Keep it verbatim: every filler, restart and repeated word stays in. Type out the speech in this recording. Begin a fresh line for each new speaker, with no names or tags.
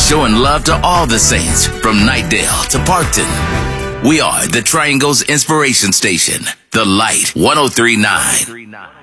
showing love to all the saints from Nightdale to Parkton. We are the Triangle's Inspiration Station, The Light one oh three point nine.